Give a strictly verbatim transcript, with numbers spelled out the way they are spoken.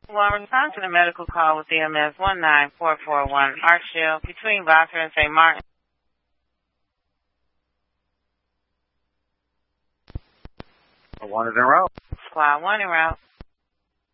Well, respond to the medical call with E M S one nine four four one Archville between Vassar and Saint Martin. One is en route. Squad one en route.